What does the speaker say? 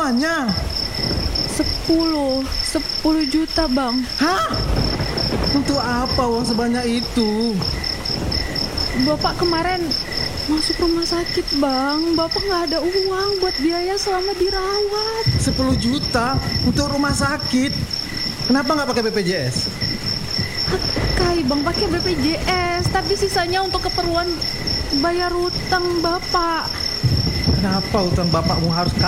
semuanya? 10 juta bang. Hah? Untuk apa uang sebanyak itu? Bapak kemarin masuk rumah sakit bang. Bapak nggak ada uang buat biaya selama dirawat. 10 juta untuk rumah sakit. Kenapa nggak pakai BPJS? Kai bang pakai BPJS, tapi sisanya untuk keperluan bayar utang bapak. Kenapa utang bapakmu harus